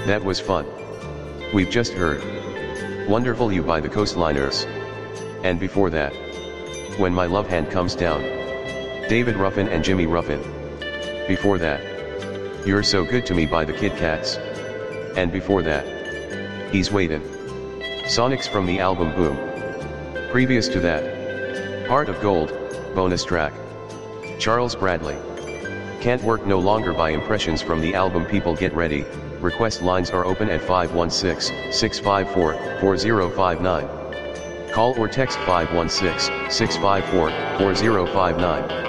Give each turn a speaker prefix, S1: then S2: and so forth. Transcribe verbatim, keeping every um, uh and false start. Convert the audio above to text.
S1: That was fun. We've just heard Wonderful You by the Coastliners. And before that, When My Love Hand Comes Down, David Ruffin and Jimmy Ruffin. Before that, You're So Good to Me by the Kit Kats. And before that, He's Waitin', Sonics from the album Boom. Previous to that, Heart of Gold, bonus track, Charles Bradley. Can't Work No Longer by Impressions from the album People Get Ready. Request lines are open at five one six, six five four, four zero five nine. Call or text five one six, six five four, four zero five nine.